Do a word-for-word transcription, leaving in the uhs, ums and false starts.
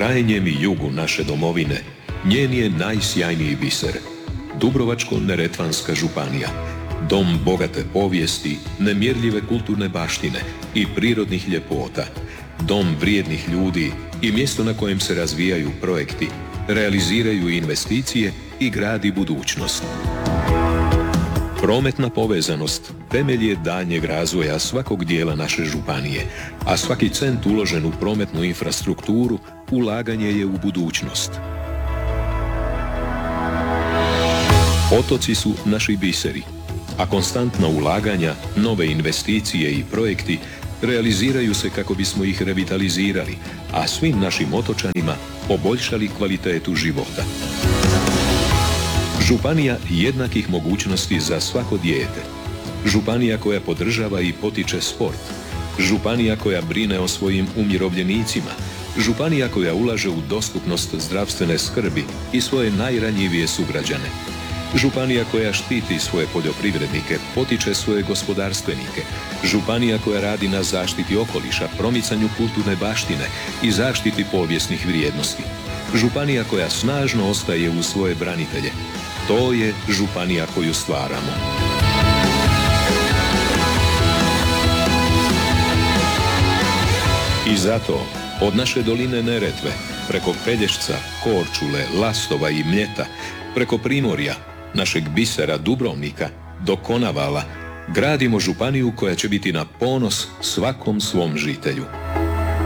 krajnjem jugu naše domovine njen je najsjajniji biser, Dubrovačko-neretvanska županija, dom bogate povijesti, nemjerljive kulturne baštine i prirodnih ljepota, dom vrijednih ljudi i mjesto na kojem se razvijaju projekti, realiziraju investicije i gradi budućnost. Prometna povezanost temelj je daljnjeg razvoja svakog dijela naše županije, a svaki cent uložen u prometnu infrastrukturu ulaganje je u budućnost. Otoci su naši biseri, a konstantna ulaganja, nove investicije i projekti realiziraju se kako bismo ih revitalizirali, a svim našim otočanima poboljšali kvalitetu života. Županija jednakih mogućnosti za svako dijete. Županija koja podržava i potiče sport. Županija koja brine o svojim umirovljenicima. Županija koja ulaže u dostupnost zdravstvene skrbi i svoje najranjivije sugrađane. Županija koja štiti svoje poljoprivrednike, potiče svoje gospodarstvenike. Županija koja radi na zaštiti okoliša, promicanju kulturne baštine i zaštiti povijesnih vrijednosti. Županija koja snažno ostaje uz svoje branitelje. To je županija koju stvaramo. I zato od naše doline Neretve, preko Pelješca, Korčule, Lastova i Mljeta, preko Primorja, našeg bisera Dubrovnika, do Konavala, gradimo županiju koja će biti na ponos svakom svom žitelju.